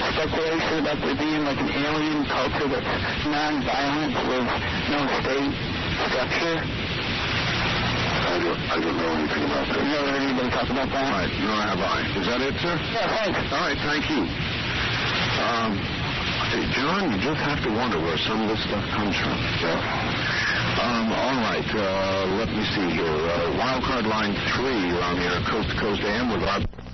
speculation about there being like an alien culture that's non-violent with no state structure? I don't know anything about that. You never heard anybody talk about that? Right, nor have I. Is that it, sir? Yeah, thanks. All right, thank you. John, you just have to wonder where some of this stuff comes from. All right, let me see here. Wildcard line 3, you're on the air, Coast to Coast AM with our...